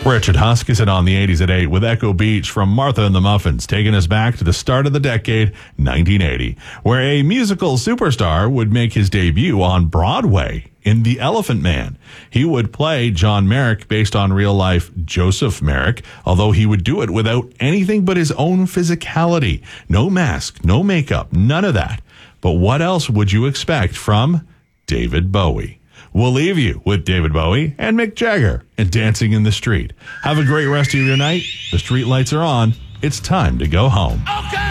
Richard Huskisson on the 80s at 8 with Echo Beach from Martha and the Muffins, taking us back to the start of the decade, 1980, where a musical superstar would make his debut on Broadway in The Elephant Man. He would play John Merrick based on real-life Joseph Merrick, although he would do it without anything but his own physicality. No mask, no makeup, none of that. But what else would you expect from David Bowie? We'll leave you with David Bowie and Mick Jagger and Dancing in the Street. Have a great rest of your night. The street lights are on. It's time to go home. Okay!